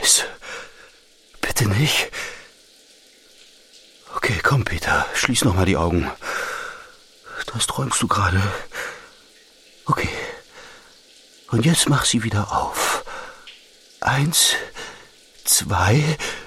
Scheiße. Bitte nicht. Okay, komm, Peter, schließ noch mal die Augen. Das träumst du gerade. Okay. Und jetzt mach sie wieder auf. 1, 2,